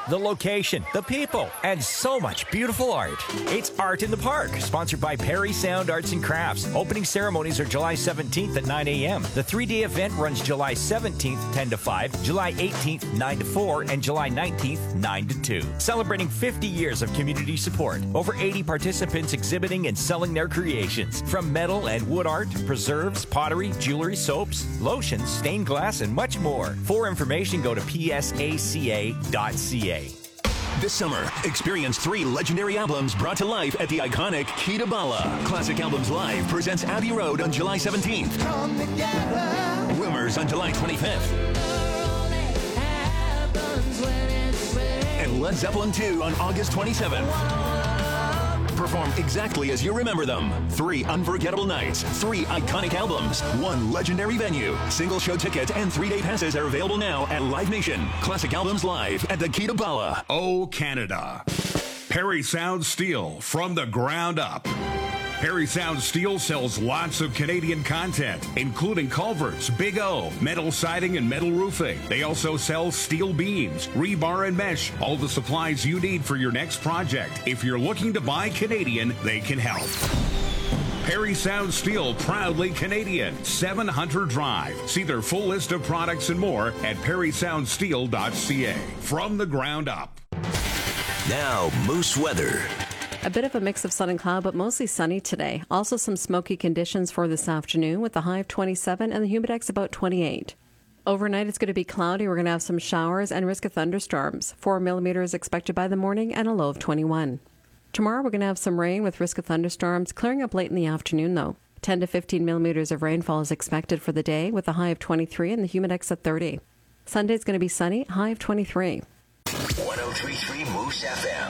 The location, the people, and so much beautiful art. It's Art in the Park, sponsored by Perry Sound Arts and Crafts. Opening ceremonies are July 17th at 9 a.m. The 3-day event runs July 17th, 10 to 5, July 18th, 9 to 4, and July 19th, 9 to 2. Celebrating 50 years of community support. Over 80 participants exhibiting and selling their creations. From metal and wood art, preserves, pottery, jewelry, soaps, lotions, stained glass, and much more. For information, go to psaca.ca. This summer, experience 3 legendary albums brought to life at the iconic Kitabala. Classic Albums Live presents Abbey Road on July 17th. Rumors on July 25th. And Led Zeppelin 2 on August 27th. Perform exactly as you remember them. 3 unforgettable nights, 3 iconic albums, 1 legendary venue. Single show ticket and 3-day passes are available now at Live Nation. Classic Albums Live at the Kitabala. Oh, Canada. Perry Sound Steel from the ground up. Perry Sound Steel sells lots of Canadian content, including culverts, Big O, metal siding, and metal roofing. They also sell steel beams, rebar, and mesh, all the supplies you need for your next project. If you're looking to buy Canadian, they can help. Perry Sound Steel, proudly Canadian. 7 Hunter Drive. See their full list of products and more at perrysoundsteel.ca. From the ground up. Now, Moose weather. A bit of a mix of sun and cloud, but mostly sunny today. Also some smoky conditions for this afternoon with a high of 27 and the humidex about 28. Overnight, it's going to be cloudy. We're going to have some showers and risk of thunderstorms. 4 millimeters expected by the morning and a low of 21. Tomorrow, we're going to have some rain with risk of thunderstorms, clearing up late in the afternoon, though. 10 to 15 millimeters of rainfall is expected for the day with a high of 23 and the humidex at 30. Sunday is going to be sunny, high of 23. 103.3 Moose FM.